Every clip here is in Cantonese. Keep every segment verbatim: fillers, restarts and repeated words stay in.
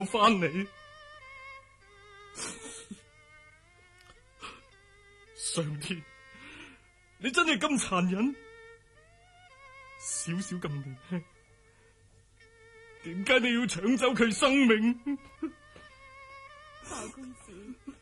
翻嚟。上天，你真係咁殘忍，少少咁年輕，點解你要搶走佢生命？ 包公子，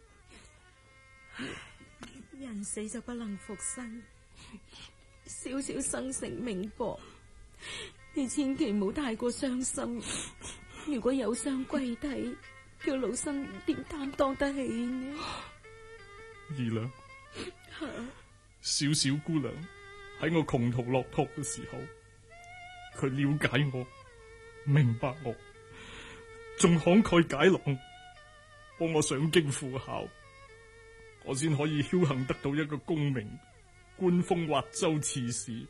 人死就不能復生，少少生性命薄，你千祈唔好太過傷心。如果有傷歸體，叫老身點擔當得起呢？ 二娘，小小姑娘喺我窮途落魄嘅時候，佢了解我，明白我，仲慷慨解囊，幫我上京赴考，我先可以僥倖得到一個功名，官封滑州刺史。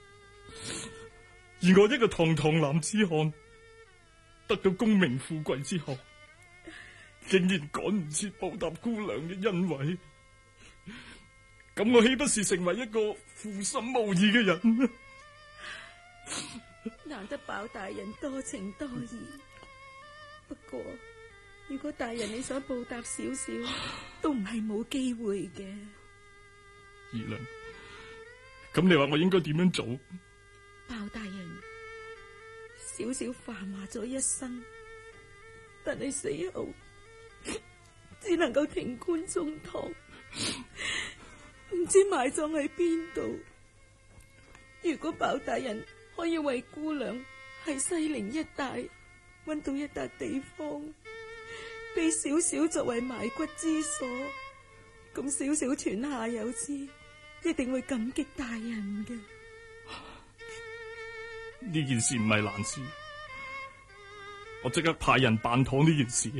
而我一個堂堂男子漢，得到功名富貴之後，竟然趕唔切報答姑娘嘅恩惠，咁我豈不是成為一個負心無義嘅人？ 難得包大人多情多義，不過如果大人你想報答少少，都唔係冇機會嘅。 二娘，咁你話我應該點樣做？ 包大人，少少繁華咗一生，但你死後只能夠停棺中堂，唔知埋葬喺邊度。如果包大人可以為姑娘喺西陵一帶揾到一笪地方，俾少少作為埋骨之所，咁少少泉下有知，一定會感激大人嘅。 呢件事唔係難事，我即刻派人辦妥呢件事。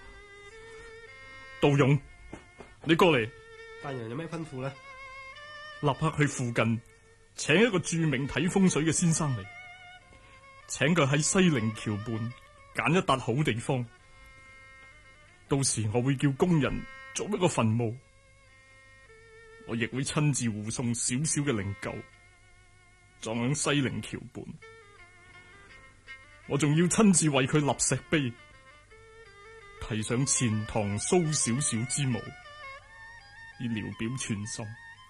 杜勇，你過嚟。 大人有咩吩咐呢？ 立刻去附近請一個著名睇風水嘅先生嚟，請佢喺西陵橋畔揀一笪好地方。到時我會叫工人做一個墳墓，我亦會親自護送少少嘅靈柩葬喺西陵橋畔。我仲要親自為佢立石碑，題上錢塘蘇小小之墓，以聊表寸心。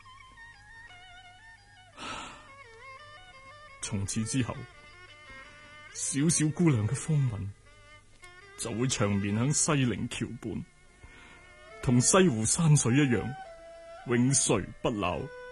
從此之後，小小姑娘嘅芳魂就會長眠喺西陵橋畔，同西湖山水一樣，永垂不朽。